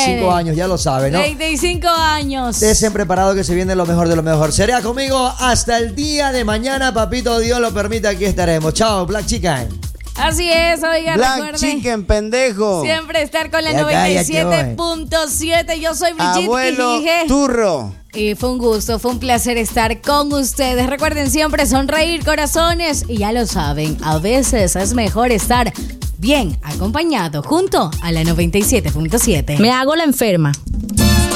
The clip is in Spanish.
35 años, ya lo sabe, ¿no? 35 años. Estén preparados que se viene lo mejor de lo mejor. Será conmigo hasta el día de mañana, papito Dios lo permite, aquí estaremos. Chao, Black Chicken. Así es, oiga, Black recuerde Chicken, pendejo. siempre estar con la Ya 97.7. Yo soy Brigitte Abuelo Quijije. Turro. Y fue un gusto, fue un placer estar con ustedes. Recuerden siempre sonreír, corazones. Y ya lo saben, a veces es mejor estar bien acompañado junto a la 97.7. Me hago la enferma.